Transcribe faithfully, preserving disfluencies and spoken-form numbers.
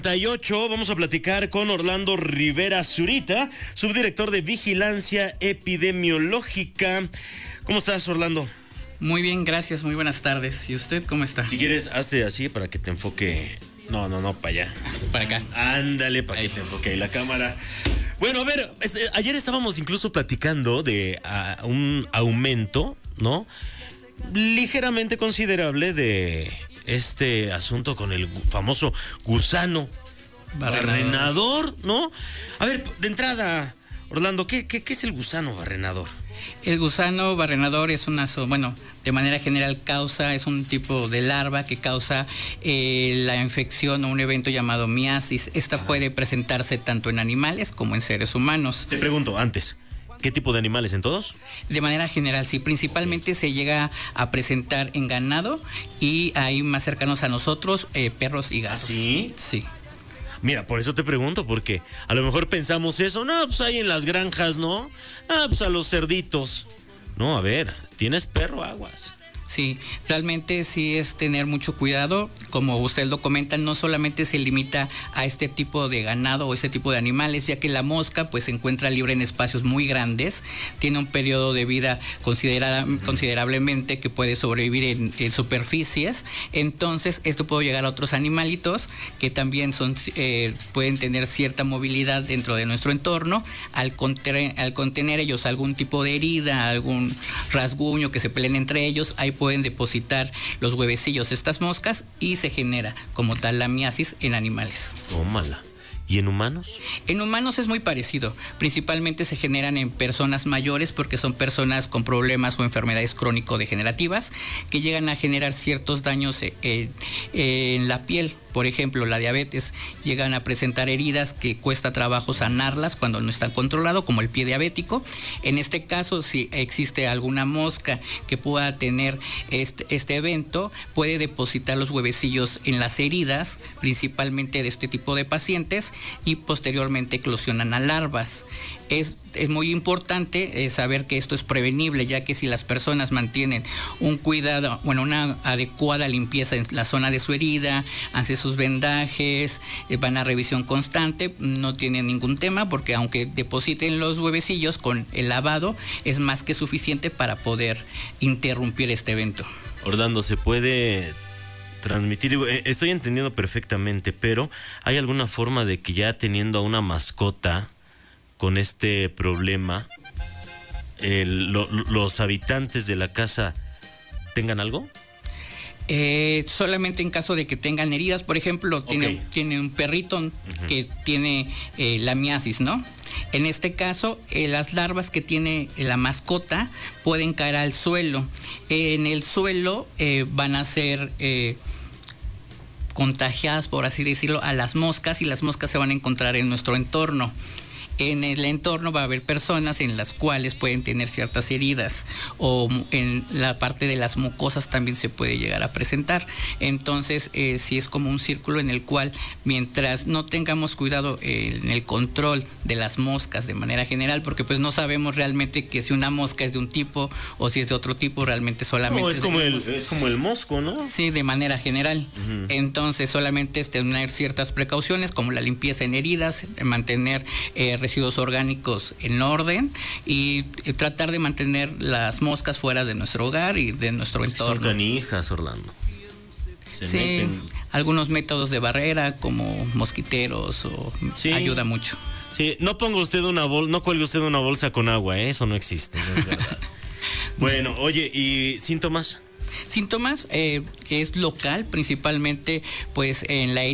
treinta y ocho, vamos a platicar con Orlando Rivera Zurita, subdirector de Vigilancia Epidemiológica. ¿Cómo estás, Orlando? Muy bien, gracias, muy buenas tardes. ¿Y usted cómo está? Si quieres, hazte así para que te enfoque. No, no, no, para allá. Para acá. Ándale, para que te enfoque ahí la cámara. Bueno, a ver, este, ayer estábamos incluso platicando de uh, un aumento, ¿no? Ligeramente considerable de este asunto con el famoso gusano barrenador, barrenador, ¿no? A ver, de entrada, Orlando, ¿qué, qué, qué es el gusano barrenador? El gusano barrenador es una, bueno, de manera general causa, es un tipo de larva que causa eh, la infección o un evento llamado miasis. Esta Ajá. puede presentarse tanto en animales como en seres humanos. Te pregunto antes, ¿qué tipo de animales? ¿En todos? De manera general, sí. Principalmente se llega a presentar en ganado y ahí más cercanos a nosotros, eh, perros y gatos. ¿Ah, sí? Sí. Mira, por eso te pregunto, porque a lo mejor pensamos eso, no, pues ahí en las granjas, ¿no? Ah, pues a los cerditos. No, a ver, tienes perro, aguas. Sí, realmente sí es tener mucho cuidado. Como usted lo comenta, no solamente se limita a este tipo de ganado o este tipo de animales, ya que la mosca pues se encuentra libre en espacios muy grandes, tiene un periodo de vida considerada, uh-huh. considerablemente que puede sobrevivir en, en superficies. Entonces esto puede llegar a otros animalitos que también son eh, pueden tener cierta movilidad dentro de nuestro entorno. Al contener, al contener ellos algún tipo de herida, algún rasguño, que se peleen entre ellos, hay pueden depositar los huevecillos estas moscas y se genera como tal la miasis en animales. Tómala. ¿Y en humanos? En humanos es muy parecido. Principalmente se generan en personas mayores porque son personas con problemas o enfermedades crónico-degenerativas que llegan a generar ciertos daños en, en la piel. Por ejemplo, la diabetes, llegan a presentar heridas que cuesta trabajo sanarlas cuando no están controlados, como el pie diabético. En este caso, si existe alguna mosca que pueda tener este, este evento, puede depositar los huevecillos en las heridas, principalmente de este tipo de pacientes, y posteriormente eclosionan a larvas. Es, es muy importante eh, saber que esto es prevenible, ya que si las personas mantienen un cuidado, bueno, una adecuada limpieza en la zona de su herida, hacen sus vendajes, eh, van a revisión constante, no tienen ningún tema, porque aunque depositen los huevecillos con el lavado, es más que suficiente para poder interrumpir este evento. Orlando, ¿se puede transmitir? Estoy entendiendo perfectamente, pero ¿hay alguna forma de que ya teniendo a una mascota con este problema, el, lo, los habitantes de la casa tengan algo? Eh, solamente en caso de que tengan heridas. Por ejemplo, okay. tiene, tiene un perrito uh-huh. que tiene eh, la miasis, ¿no? En este caso, eh, las larvas que tiene la mascota pueden caer al suelo. Eh, en el suelo eh, van a ser eh, contagiadas, por así decirlo, a las moscas, y las moscas se van a encontrar en nuestro entorno. En el entorno va a haber personas en las cuales pueden tener ciertas heridas, o en la parte de las mucosas también se puede llegar a presentar. Entonces, eh, sí es como un círculo en el cual, mientras no tengamos cuidado eh, en el control de las moscas de manera general, porque pues no sabemos realmente que si una mosca es de un tipo o si es de otro tipo, realmente solamente... No, es, como el, es como el mosco, ¿no? Sí, de manera general. Uh-huh. Entonces, solamente es tener ciertas precauciones, como la limpieza en heridas, mantener eh, residuos orgánicos en orden y tratar de mantener las moscas fuera de nuestro hogar y de nuestro es entorno. Son canijas, Orlando. Se sí, meten. Algunos métodos de barrera como mosquiteros o sí. ayuda mucho. Sí, no ponga usted una bolsa, no cuelgue usted una bolsa con agua, ¿eh? Eso no existe, no es verdad. Bueno, oye, ¿y síntomas? Síntomas eh, es local, principalmente pues en la